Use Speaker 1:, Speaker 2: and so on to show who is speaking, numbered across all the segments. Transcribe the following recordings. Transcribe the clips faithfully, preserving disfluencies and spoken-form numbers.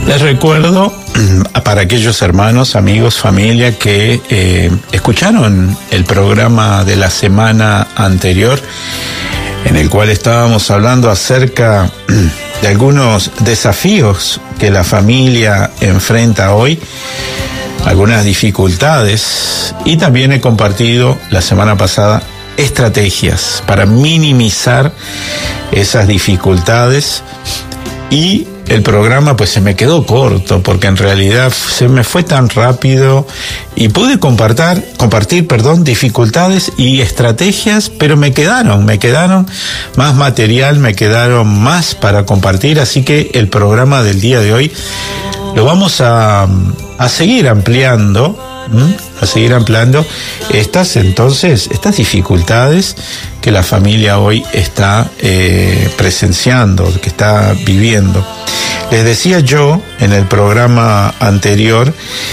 Speaker 1: Les recuerdo para aquellos hermanos, amigos, familia que eh, escucharon el programa de la semana anterior, en el cual estábamos hablando acerca de algunos desafíos que la familia enfrenta hoy, algunas dificultades, y también he compartido la semana pasada estrategias para minimizar esas dificultades. Y el programa pues se me quedó corto porque en realidad se me fue tan rápido y pude compartir, compartir, perdón, dificultades y estrategias, pero me quedaron, me quedaron más material, me quedaron más para compartir, así que el programa del día de hoy lo vamos a, a seguir ampliando, ¿m? a seguir ampliando estas entonces, estas dificultades que la familia hoy está eh, presenciando, que está viviendo. Les decía yo en el programa anterior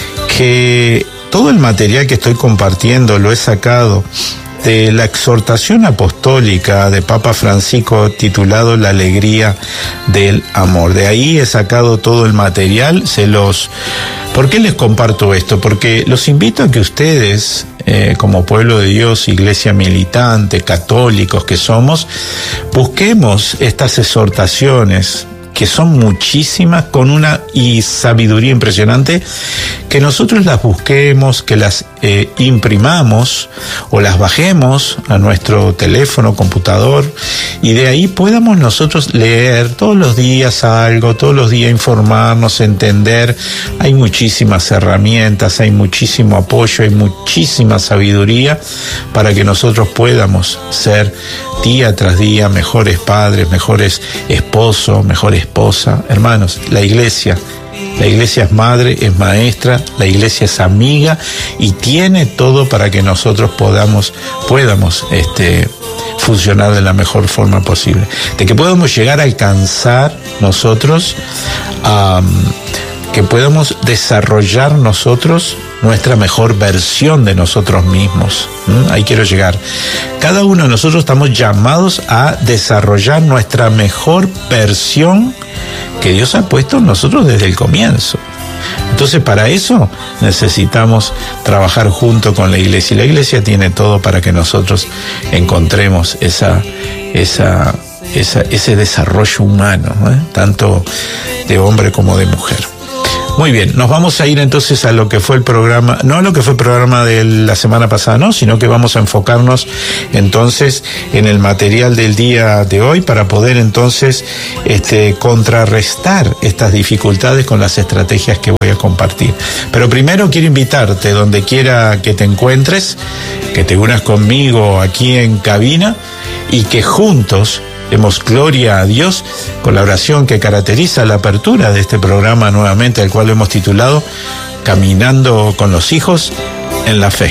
Speaker 1: que todo el material que estoy compartiendo lo he sacado de la exhortación apostólica de Papa Francisco titulado La alegría del amor. De ahí he sacado todo el material, se los... ¿Por qué les comparto esto? Porque los invito a que ustedes, eh, como pueblo de Dios, iglesia militante, católicos que somos, busquemos estas exhortaciones, que son muchísimas, con una y sabiduría impresionante, que nosotros las busquemos, que las eh, imprimamos o las bajemos a nuestro teléfono, computador, y de ahí podamos nosotros leer todos los días algo, todos los días informarnos, entender. Hay muchísimas herramientas, hay muchísimo apoyo, hay muchísima sabiduría para que nosotros podamos ser día tras día mejores padres, mejores esposos, mejores esposa. Hermanos, la iglesia, la iglesia es madre, es maestra, la iglesia es amiga y tiene todo para que nosotros podamos, podamos este, funcionar de la mejor forma posible. De que podamos llegar a alcanzar nosotros, um, que podamos desarrollar nosotros nuestra mejor versión de nosotros mismos. ¿Mm? Ahí quiero llegar. Cada uno de nosotros estamos llamados a desarrollar nuestra mejor versión que Dios ha puesto en nosotros desde el comienzo. Entonces, para eso necesitamos trabajar junto con la iglesia. Y la iglesia tiene todo para que nosotros encontremos esa, esa, esa, ese desarrollo humano, ¿eh? Tanto de hombre como de mujer. Muy bien, nos vamos a ir entonces a lo que fue el programa, no a lo que fue el programa de la semana pasada, no, sino que vamos a enfocarnos entonces en el material del día de hoy para poder entonces este, contrarrestar estas dificultades con las estrategias que voy a compartir. Pero primero quiero invitarte, donde quiera que te encuentres, que te unas conmigo aquí en cabina y que juntos demos gloria a Dios con la oración que caracteriza la apertura de este programa nuevamente, al cual hemos titulado Caminando con los hijos en la fe.